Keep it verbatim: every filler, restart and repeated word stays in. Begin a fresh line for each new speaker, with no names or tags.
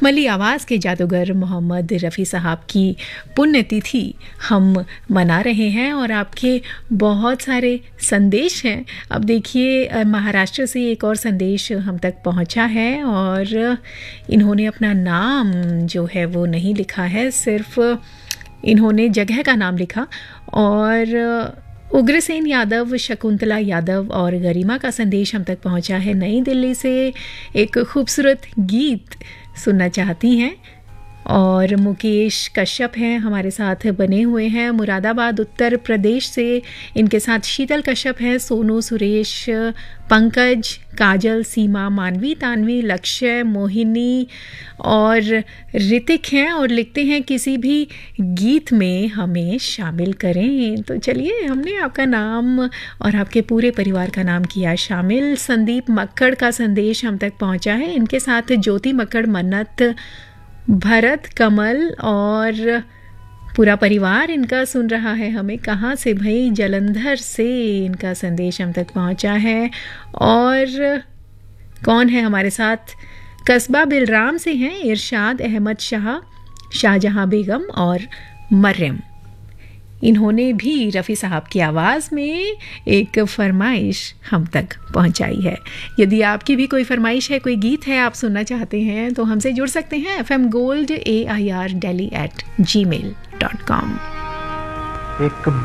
मखमली आवाज़ के जादूगर मोहम्मद रफ़ी साहब की पुण्यतिथि हम मना रहे हैं और आपके बहुत सारे संदेश हैं। अब देखिए महाराष्ट्र से एक और संदेश हम तक पहुंचा है और इन्होंने अपना नाम जो है वो नहीं लिखा है, सिर्फ इन्होंने जगह का नाम लिखा। और उग्रसेन यादव, शकुंतला यादव और गरिमा का संदेश हम तक पहुंचा है। नई दिल्ली से एक खूबसूरत गीत सुनना चाहती हैं और मुकेश कश्यप हैं हमारे साथ बने हुए हैं। मुरादाबाद उत्तर प्रदेश से इनके साथ शीतल कश्यप हैं, सोनू, सुरेश, पंकज, काजल, सीमा, मानवी, तानवी, लक्ष्य, मोहिनी और ऋतिक हैं और लिखते हैं किसी भी गीत में हमें शामिल करें। तो चलिए, हमने आपका नाम और आपके पूरे परिवार का नाम किया शामिल। संदीप मक्कड़ का संदेश हम तक पहुंचा है। इनके साथ ज्योति मक्कड़, मन्नत, भरत, कमल और पूरा परिवार इनका सुन रहा है हमें। कहाँ से भाई? जलंधर से इनका संदेश हम तक पहुंचा है। और कौन है हमारे साथ? कस्बा बिलराम से हैं इरशाद अहमद शाह, शाहजहां बेगम और मरियम। इन्होंने भी रफ़ी साहब की आवाज़ में एक फरमाइश हम तक पहुंचाई है। यदि आपकी भी कोई फरमाइश है, कोई गीत है आप सुनना चाहते हैं तो हमसे जुड़ सकते हैं। F M gold A I R daily eight ji mail dot com.